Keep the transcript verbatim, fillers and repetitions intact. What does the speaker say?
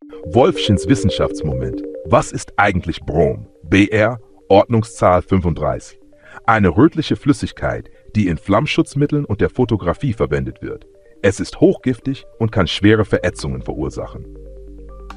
Wolfchens Wissenschaftsmoment. Was ist eigentlich Brom? B R, Ordnungszahl fünfunddreißig. Eine rötliche Flüssigkeit, die in Flammschutzmitteln und der Fotografie verwendet wird. Es ist hochgiftig und kann schwere Verätzungen verursachen.